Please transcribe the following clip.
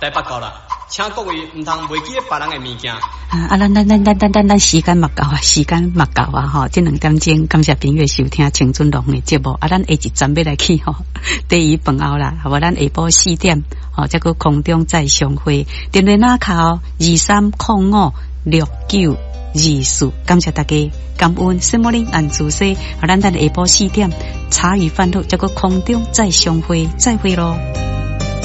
来报告啦，请各位唔通袂记别人的物件。 咱时间嘛够啊，时间嘛够啊吼！这2点钟，感谢朋友收听青春龙的节目啊，咱下一站要来去吼，第2饭后啦，好无？咱下晡4点，吼，再个空中再相会。电话那靠23056924，感谢大家，感恩圣母林安主席，咱下晡4点茶余饭后，再个空中再相会，再会咯。